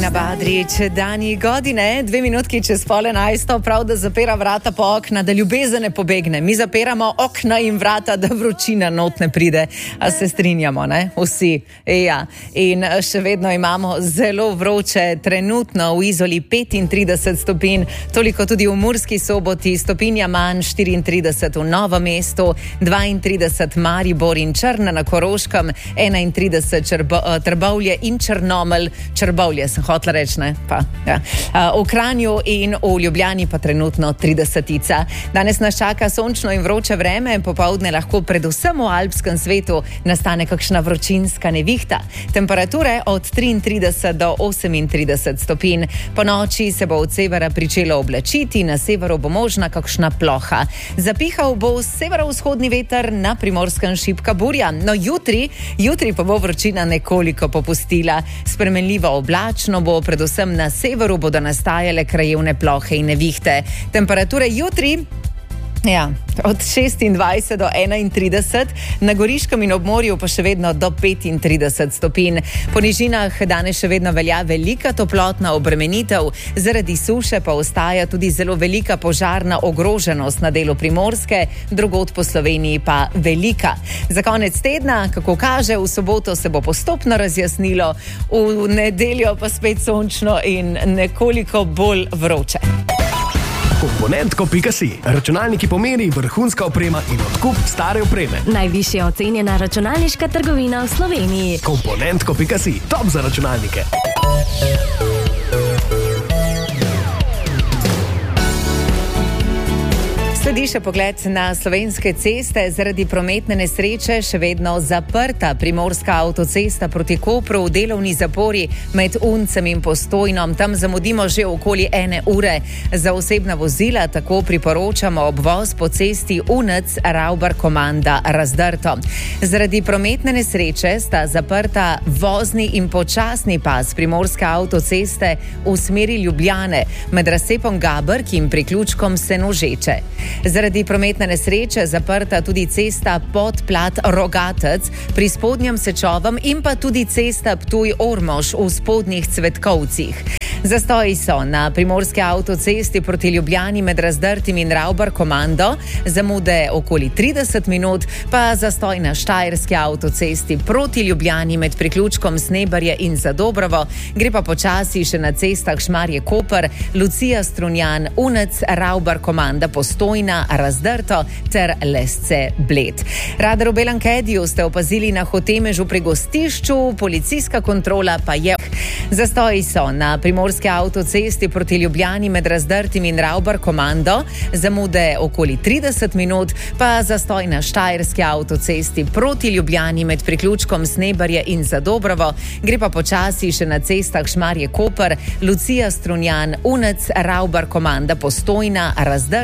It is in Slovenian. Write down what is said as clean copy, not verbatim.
Marina Badrić, Dani Godine, 2 minutki čez 10:30, prav da zapira vrata po okna, da ljubezen ne pobegne. Mi zapiramo okna in vrata, da vročina not ne pride. A se strinjamo, ne? Vsi. Ja. In še vedno imamo zelo vroče, trenutno v Izoli 35 stopinj, toliko tudi v Murski Soboti, stopinja manj 34 v Novem mestu, 32 Maribor in Črna na Koroškem, 31 Trbovlje in Črnomelj, Črbovlje sem hotela reči, ne? Pa, ja. V Kranju in v Ljubljani pa trenutno 30. Danes nas čaka sončno in vroče vreme, popoldne lahko predvsem v alpskem svetu nastane kakšna vročinska nevihta. Temperature od 33 do 38 stopinj. Po noči se bo od severa pričelo oblačiti, na severu bo možna kakšna ploha. Zapihal bo severovzhodni veter, na Primorskem šibka burja. No jutri pa bo vročina nekoliko popustila. Spremenljivo oblačno bo, predvsem na severu bodo nastajale krajevne plohe in nevihte. Temperature jutri od 26 do 31, na Goriškem in ob morju pa še vedno do 35 stopinj. Po nižinah danes še vedno velja velika toplotna obremenitev, zaradi suše pa ostaja tudi zelo velika požarna ogroženost na delu Primorske, drugod po Sloveniji pa velika. Za konec tedna, kako kaže, v soboto se bo postopno razjasnilo, v nedeljo pa spet sončno in nekoliko bolj vroče. Komponentko.si. Računalniki pomeni vrhunska oprema in odkup stare opreme. Najvišje ocenjena računalniška trgovina v Sloveniji. Komponentko.si. Top za računalnike. Sledi še pogled na slovenske ceste. Zaradi prometne nesreče še vedno zaprta Primorska avtocesta proti Kopru v delovni zapori med Uncem in Postojnom. Tam zamudimo že okoli 1 ure. Za osebna vozila tako priporočamo obvoz po cesti Unec-Ravbar-Komanda Razdrto. Zaradi prometne nesreče sta zaprta vozni in počasni pas Primorske avtoceste v smeri Ljubljane med razcepom Gabrk in priključkom Senožeče. Zaradi prometne nesreče zaprta tudi cesta Podplat-Rogatec pri Spodnjem Sečovem in pa tudi cesta Ptuj-Ormož v Spodnjih Cvetkovcih. Zastoji so na Primorski avtocesti proti Ljubljani med Razdrtim in Ravbar-Komando, zamude okoli 30 minut, pa zastoj na Štajerski avtocesti proti Ljubljani med priključkom Snebarje in Zadobrovo, gre pa počasi še na cestah Šmarje-Koper, Lucija-Strunjan, Unec, Ravbar-Komanda Postojna, Razdrto ter Lesce-Bled. Radar v Belem Kediju ste opazili na Hotemežu pri Gostišču, policijska kontrola pa je. Zastoji so na Primorski avtocesti proti Ljubljani med Razdrtim in Ravbar-Komando, zamude okoli 30 minut, pa zastoj na Štajerski avtocesti proti Ljubljani med priključkom Snebarje in Zadobrovo, gre pa počasi še na cestah Šmarje-Koper, Lucija-Strunjan, Unec, Ravbar-Komanda Postojna, Razdrt